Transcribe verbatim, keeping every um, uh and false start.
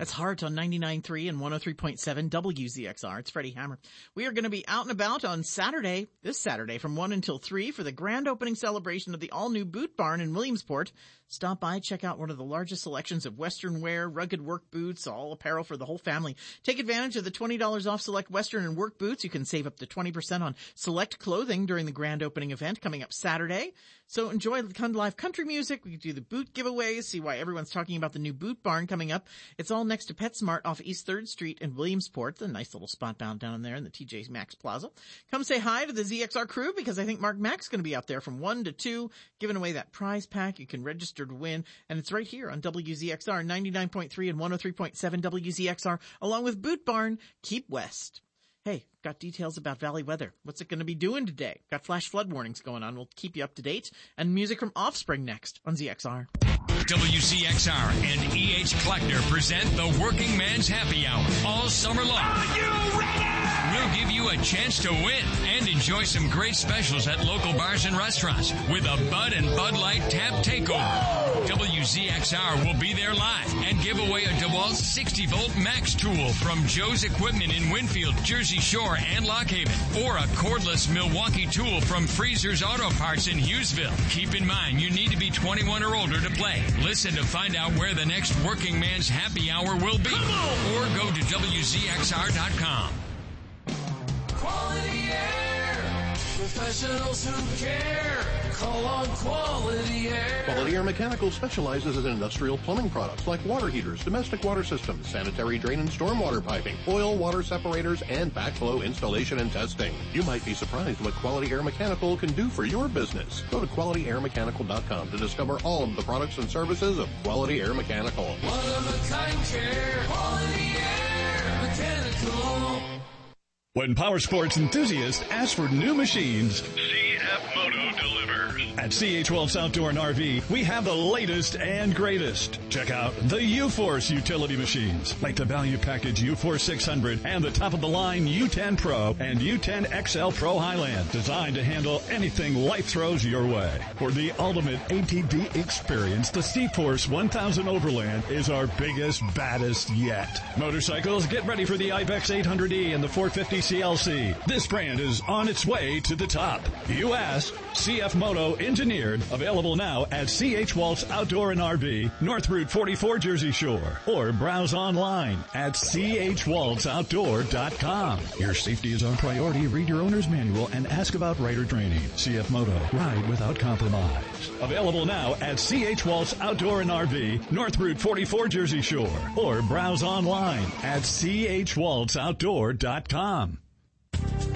That's Heart on ninety-nine point three and one oh three point seven W Z X R. It's Freddie Hammer. We are going to be out and about on Saturday, this Saturday, from one until three for the grand opening celebration of the all-new Boot Barn in Williamsport. Stop by, check out one of the largest selections of Western wear, rugged work boots, all apparel for the whole family. Take advantage of the twenty dollars off select Western and work boots. You can save up to twenty percent on select clothing during the grand opening event coming up Saturday. So enjoy live country music. We can do the boot giveaways, see why everyone's talking about the new Boot Barn coming up. It's all next to PetSmart off East third Street in Williamsport. The nice little spot down down there in the T J Maxx Plaza. Come say hi to the Z X R crew because I think Mark Mack's going to be out there from one to two giving away that prize pack. You can register to win, and it's right here on W Z X R ninety-nine point three and one oh three point seven W Z X R along with Boot Barn. Keep west. Hey, got details about Valley weather. What's it going to be doing today? Got flash flood warnings going on. We'll keep you up to date. And music from Offspring next on Z X R. W Z X R and E H Kleckner present the Working Man's Happy Hour all summer long. Are you ready? We'll give you a chance to win and enjoy some great specials at local bars and restaurants with a Bud and Bud Light Tap Takeover. W Z X R will be there live and give away a DeWalt sixty volt Max tool from Joe's Equipment in Winfield, Jersey Shore, and Lock Haven, or a cordless Milwaukee tool from Freezer's Auto Parts in Hughesville. Keep in mind, you need to be twenty-one or older to play. Listen to find out where the next Working Man's Happy Hour will be, or go to W Z X R dot com. Quality Air, professionals who care. Call on Quality Air. Quality Air Mechanical specializes in industrial plumbing products like water heaters, domestic water systems, sanitary drain and stormwater piping, oil water separators, and backflow installation and testing. You might be surprised what Quality Air Mechanical can do for your business. Go to quality air mechanical dot com to discover all of the products and services of Quality Air Mechanical. One of a kind care. Quality Air Mechanical. When power sports enthusiasts ask for new machines, C F Moto delivers. At C H Wolf's Outdoor and R V, we have the latest and greatest. Check out the U-Force utility machines, like the value package U Force six hundred and the top-of-the-line U ten Pro and U ten X L Pro Highland, designed to handle anything life throws your way. For the ultimate A T V experience, the C-Force one thousand Overland is our biggest, baddest yet. Motorcycles, get ready for the Ibex eight hundred E and the four fifty C L C. This brand is on its way to the top. You asked, C F Moto engineered, available now at C H Waltz Outdoor and R V, North Route forty-four, Jersey Shore, or browse online at C H waltz outdoor dot com. Your safety is our priority. Read your owner's manual and ask about rider training. C F Moto, ride without compromise. Available now at C H Waltz Outdoor and R V, North Route forty-four, Jersey Shore, or browse online at C H waltz outdoor dot com.